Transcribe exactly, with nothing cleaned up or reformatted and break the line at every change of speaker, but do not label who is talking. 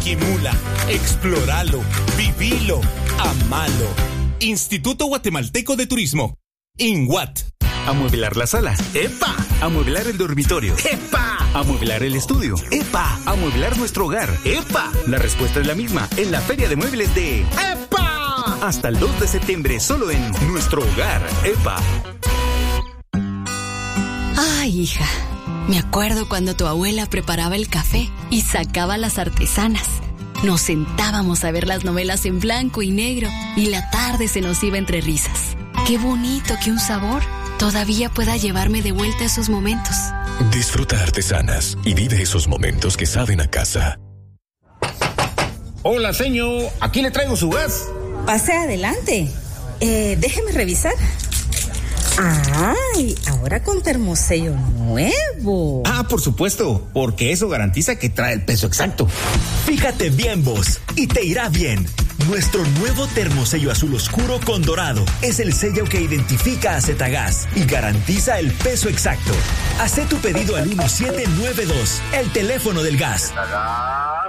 Chiquimula, exploralo, vivilo, amalo. Instituto Guatemalteco de Turismo, INGUAT.
Amueblar la sala.
¡Epa!
Amueblar el dormitorio.
¡Epa!
Amueblar el estudio.
¡Epa!
Amueblar nuestro hogar.
¡Epa!
La respuesta es la misma en la Feria de Muebles de
¡Epa!
Hasta el dos de septiembre, solo en Nuestro Hogar. ¡Epa!
Ay, hija, me acuerdo cuando tu abuela preparaba el café y sacaba las artesanas. Nos sentábamos a ver las novelas en blanco y negro y la tarde se nos iba entre risas. Qué bonito que un sabor todavía pueda llevarme de vuelta a esos momentos.
Disfruta artesanas y vive esos momentos que saben a casa.
Hola, señor. Aquí le traigo su gas.
Pase adelante. Eh, déjeme revisar. ¡Ay! Ahora con termosello nuevo.
Ah, por supuesto, porque eso garantiza que trae el peso exacto.
Fíjate bien vos, y te irá bien. Nuestro nuevo termosello azul oscuro con dorado es el sello que identifica a Zetagas y garantiza el peso exacto. Haz tu pedido al uno siete nueve dos, el teléfono del gas.